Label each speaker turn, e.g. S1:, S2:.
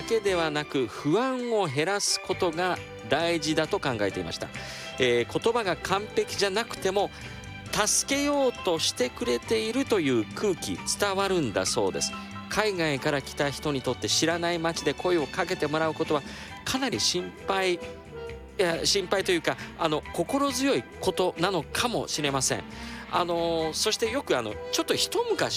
S1: けではなく不安を減らすことが大事だと考えていました。言葉が完璧じゃなくても助けようとしてくれているという空気伝わるんだそうです。海外から来た人にとって知らない街で声をかけてもらうことはかなり心配というか心強いことなのかもしれません。そしてよくちょっと一昔